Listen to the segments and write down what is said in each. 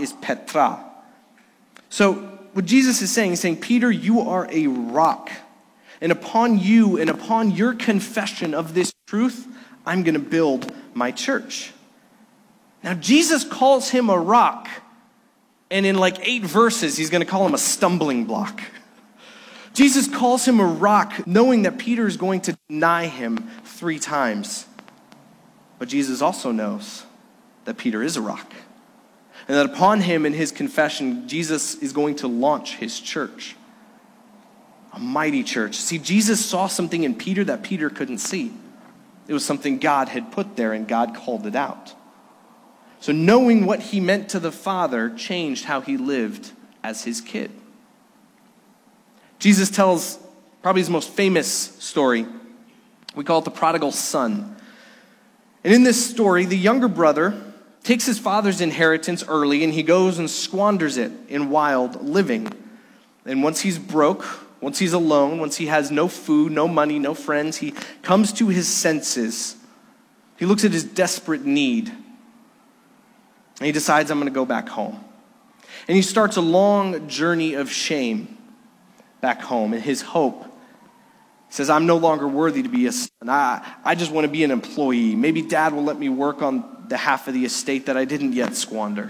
is Petra. So what Jesus is saying, he's saying, Peter, you are a rock. And upon you and upon your confession of this truth, I'm going to build my church. Now, Jesus calls him a rock. And in like 8 verses, he's going to call him a stumbling block. Jesus calls him a rock, knowing that Peter is going to deny him 3 times. But Jesus also knows that Peter is a rock. And that upon him and his confession, Jesus is going to launch his church. A mighty church. See, Jesus saw something in Peter that Peter couldn't see. It was something God had put there, and God called it out. So knowing what he meant to the Father changed how he lived as his kid. Jesus tells probably his most famous story. We call it the prodigal son. And in this story, the younger brother takes his father's inheritance early, and he goes and squanders it in wild living. And once he's broke, once he's alone, once he has no food, no money, no friends, he comes to his senses. He looks at his desperate need. And he decides, I'm going to go back home. And he starts a long journey of shame back home. And his hope, he says, I'm no longer worthy to be a son. I just want to be an employee. Maybe dad will let me work on the half of the estate that I didn't yet squander.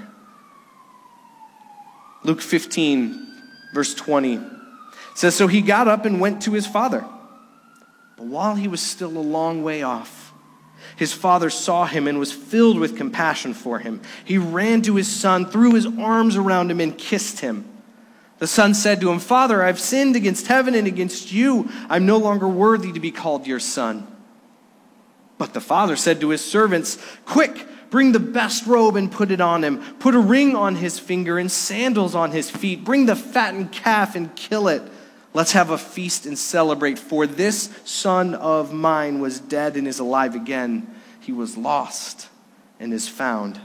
Luke 15, verse 20, says, so he got up and went to his father. But while he was still a long way off, his father saw him and was filled with compassion for him. He ran to his son, threw his arms around him, and kissed him. The son said to him, Father, I've sinned against heaven and against you. I'm no longer worthy to be called your son. But the father said to his servants, quick, bring the best robe and put it on him. Put a ring on his finger and sandals on his feet. Bring the fattened calf and kill it. Let's have a feast and celebrate, for this son of mine was dead and is alive again. He was lost and is found.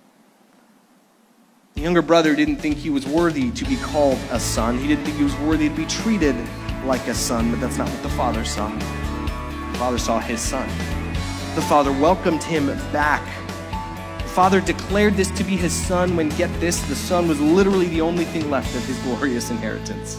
The younger brother didn't think he was worthy to be called a son. He didn't think he was worthy to be treated like a son, but that's not what the father saw. The father saw his son. The father welcomed him back. The father declared this to be his son when, get this, the son was literally the only thing left of his glorious inheritance.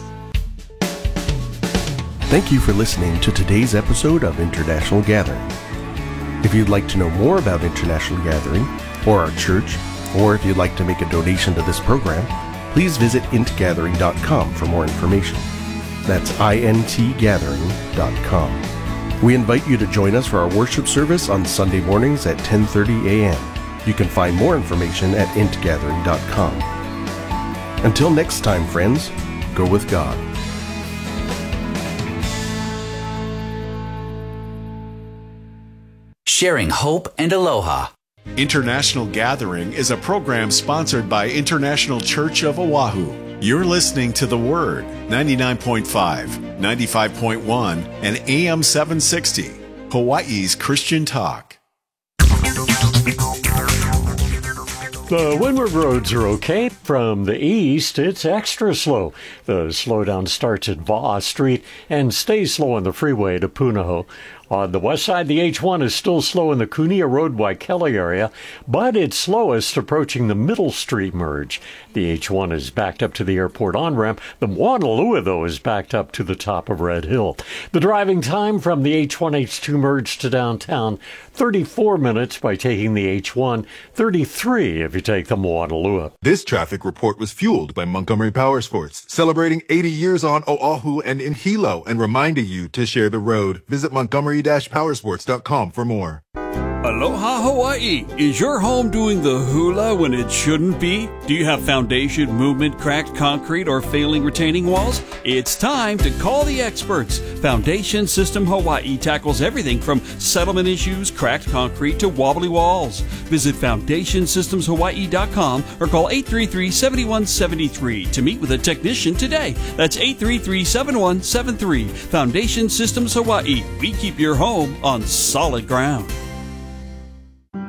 Thank you for listening to today's episode of International Gathering. If you'd like to know more about International Gathering or our church, or if you'd like to make a donation to this program, please visit intgathering.com for more information. That's intgathering.com. We invite you to join us for our worship service on Sunday mornings at 10:30 a.m. You can find more information at intgathering.com. Until next time, friends, go with God. Sharing hope and aloha. International Gathering is a program sponsored by International Church of Oahu. You're listening to The Word, 99.5, 95.1, and AM 760, Hawaii's Christian Talk. The windward roads are okay. From the east, it's extra slow. The slowdown starts at Va'a Street and stays slow on the freeway to Punahou. On the west side, the H1 is still slow in the Kunia Road Waikele area, but it's slowest approaching the Middle Street merge. The H1 is backed up to the airport on-ramp. The Moanalua, though, is backed up to the top of Red Hill. The driving time from the H1-H2 merge to downtown, 34 minutes by taking the H1, 33 if you take the Moanalua. This traffic report was fueled by Montgomery Power Sports, celebrating 80 years on Oahu and in Hilo, and reminding you to share the road. Visit Montgomery-Powersports.com for more. Aloha Hawaii! Is your home doing the hula when it shouldn't be? Do you have foundation, movement, cracked concrete, or failing retaining walls? It's time to call the experts. Foundation System Hawaii tackles everything from settlement issues, cracked concrete, to wobbly walls. Visit FoundationSystemsHawaii.com or call 833-7173 to meet with a technician today. That's 833-7173. Foundation Systems Hawaii. We keep your home on solid ground.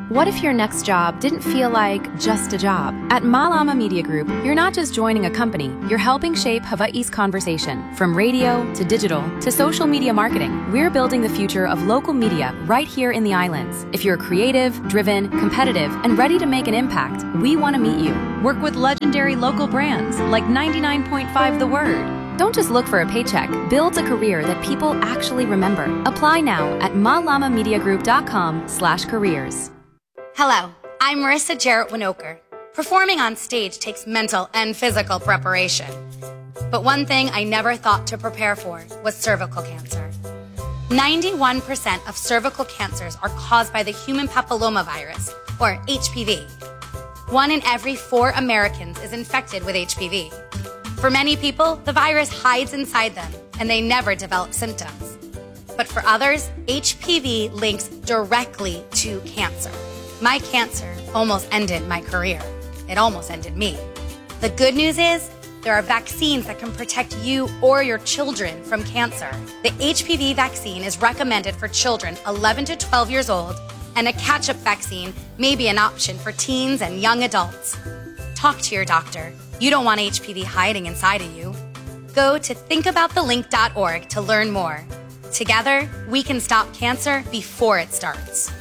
What if your next job didn't feel like just a job? At Malama Media Group, you're not just joining a company, you're helping shape Hawaii's conversation. From radio to digital to social media marketing, we're building the future of local media right here in the islands. If you're creative, driven, competitive, and ready to make an impact, we want to meet you. Work with legendary local brands like 99.5 The Word. Don't just look for a paycheck. Build a career that people actually remember. Apply now at malamamediagroup.com/careers. Hello, I'm Marissa Jarrett Winokur. Performing on stage takes mental and physical preparation. But one thing I never thought to prepare for was cervical cancer. 91% of cervical cancers are caused by the human papillomavirus, or HPV. 1 in every 4 Americans is infected with HPV. For many people, the virus hides inside them and they never develop symptoms. But for others, HPV links directly to cancer. My cancer almost ended my career. It almost ended me. The good news is there are vaccines that can protect you or your children from cancer. The HPV vaccine is recommended for children 11 to 12 years old, and a catch-up vaccine may be an option for teens and young adults. Talk to your doctor. You don't want HPV hiding inside of you. Go to thinkaboutthelink.org to learn more. Together, we can stop cancer before it starts.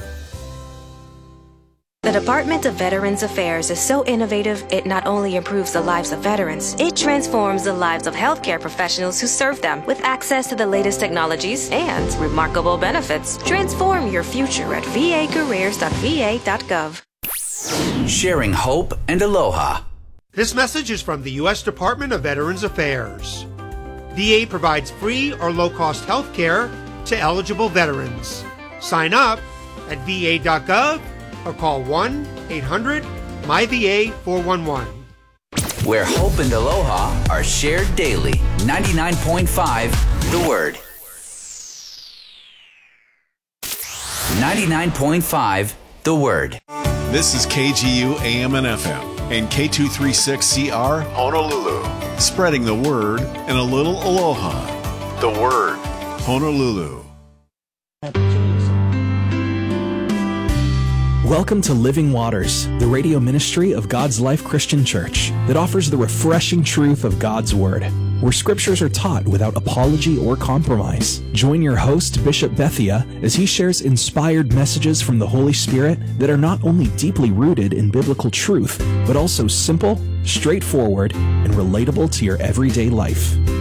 The Department of Veterans Affairs is so innovative, it not only improves the lives of veterans, it transforms the lives of healthcare professionals who serve them with access to the latest technologies and remarkable benefits. Transform your future at vacareers.va.gov. Sharing hope and aloha. This message is from the U.S. Department of Veterans Affairs. VA provides free or low-cost health care to eligible veterans. Sign up at va.gov or call 1-800-MyVA411. Where hope and aloha are shared daily. 99.5 The Word. 99.5 The Word. This is KGU AM and FM and K236CR Honolulu. Spreading the word and a little aloha. The Word. Honolulu. Welcome to Living Waters, the radio ministry of God's Life Christian Church that offers the refreshing truth of God's Word, where scriptures are taught without apology or compromise. Join your host, Bishop Bethia, as he shares inspired messages from the Holy Spirit that are not only deeply rooted in biblical truth, but also simple, straightforward, and relatable to your everyday life.